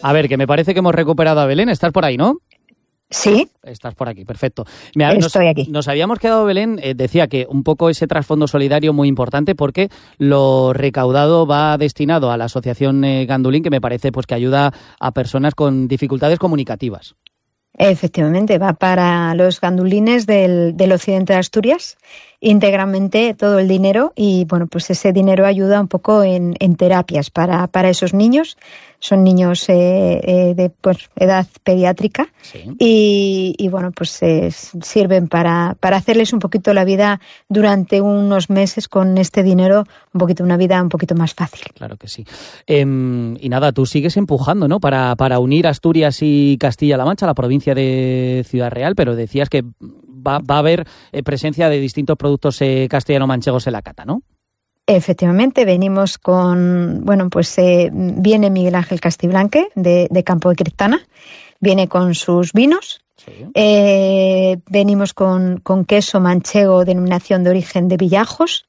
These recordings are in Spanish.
A ver, que me parece que hemos recuperado a Belén. ¿Estás por ahí, no? Sí. Estás por aquí, perfecto. Estoy aquí. Nos habíamos quedado, Belén, decía que un poco ese trasfondo solidario muy importante porque lo recaudado va destinado a la asociación Gandulín, que me parece pues que ayuda a personas con dificultades comunicativas. Efectivamente, va para los gandulines del occidente de Asturias, íntegramente todo el dinero, y bueno, pues ese dinero ayuda un poco en terapias para esos niños. Son niños de edad pediátrica, sí. y bueno, pues sirven para hacerles un poquito la vida durante unos meses con este dinero, una vida un poquito más fácil. Claro que sí. Y nada, tú sigues empujando, ¿no? Para unir Asturias y Castilla-La Mancha, la provincia de Ciudad Real, pero decías que va a haber presencia de distintos productos castellano-manchegos en la cata, ¿no? Efectivamente, venimos con, viene Miguel Ángel Castiblanque de Campo de Criptana, viene con sus vinos, sí. Venimos con queso manchego, denominación de origen de Villajos,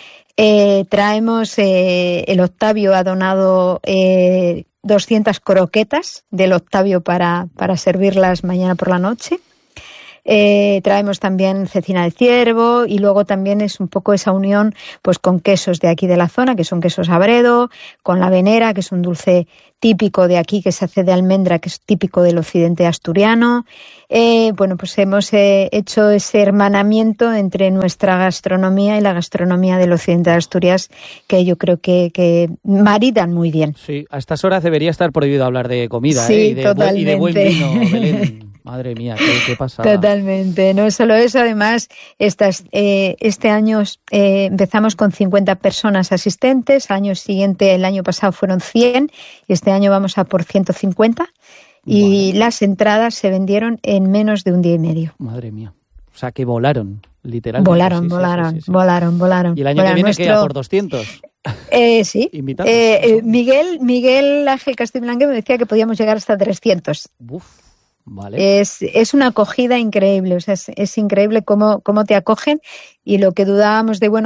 traemos, el Octavio ha donado 200 croquetas del Octavio para servirlas mañana por la noche. Traemos también cecina de ciervo, y luego también es un poco esa unión pues con quesos de aquí de la zona, que son quesos Abredo, con la venera, que es un dulce típico de aquí, que se hace de almendra, que es típico del occidente asturiano. Pues hemos hecho ese hermanamiento entre nuestra gastronomía y la gastronomía del occidente de Asturias, que yo creo que maridan muy bien. Sí, a estas horas debería estar prohibido hablar de comida, sí, y de buen vino, Belén. Madre mía, qué pasa. Totalmente. No solo eso, además, este año empezamos con 50 personas asistentes, el año pasado fueron 100, y este año vamos a por 150, y las entradas se vendieron en menos de un día y medio. Madre mía. O sea, que volaron, literalmente. Volaron. ¿Y el año que viene queda por 200? Sí. Miguel Ángel Castiblanque me decía que podíamos llegar hasta 300. Uf. Vale. Es una acogida increíble, o sea, es increíble cómo te acogen, y lo que dudábamos de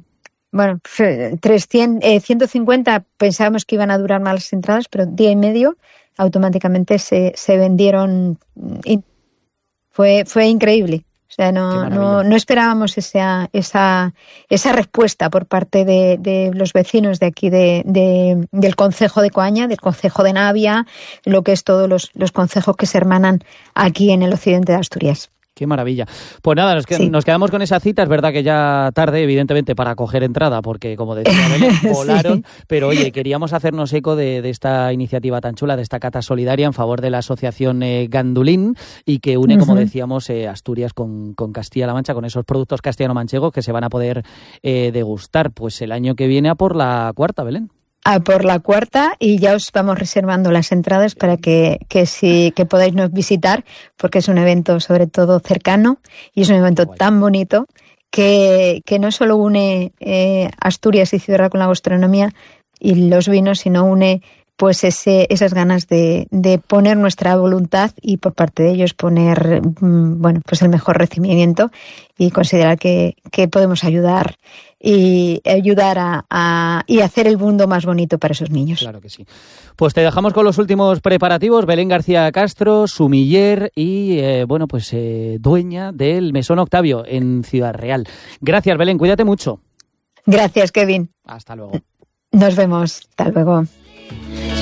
150 pensábamos que iban a durar más las entradas, pero día y medio automáticamente se vendieron. Fue increíble. O sea, no esperábamos esa respuesta por parte de los vecinos de aquí del concejo de Coaña, del concejo de Navia, lo que es todos los concejos que se hermanan aquí en el occidente de Asturias. Qué maravilla. Pues nada, nos quedamos con esa cita. Es verdad que ya tarde, evidentemente, para coger entrada, porque, como decía Belén, volaron. Sí. Pero, oye, queríamos hacernos eco de esta iniciativa tan chula, de esta cata solidaria en favor de la asociación Gandulín, y que une, como decíamos, Asturias con Castilla-La Mancha, con esos productos castellano-manchegos que se van a poder degustar pues el año que viene a por la cuarta, Belén. A por la cuarta, y ya os vamos reservando las entradas para que podáis nos visitar, porque es un evento sobre todo cercano, y es un evento tan bonito que no solo une Asturias y Ciudad Real con la gastronomía y los vinos, sino une pues esas ganas de poner nuestra voluntad, y por parte de ellos poner pues el mejor recibimiento, y considerar que podemos ayudar y hacer el mundo más bonito para esos niños. Claro que sí. Pues te dejamos con los últimos preparativos. Belén García Castro, sumiller y dueña del Mesón Octavio en Ciudad Real. Gracias, Belén, cuídate mucho. Gracias, Kevin. Hasta luego. Nos vemos. Hasta luego.